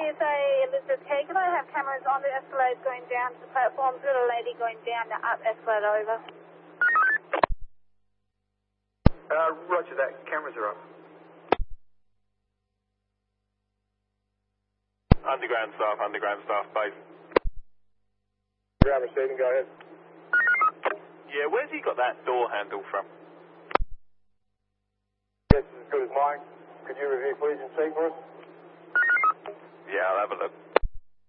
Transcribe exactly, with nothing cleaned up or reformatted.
is a Elizabeth K. Can I have cameras on the escalator going down to the platform? Got a lady going down the up escalator over. Uh, roger that. Cameras are up. Underground staff, underground staff, base. Ground receiving, go ahead. Yeah, where's he got that door handle from? Yes, as good as mine. Could you review please and see for us? Yeah, I'll have a look.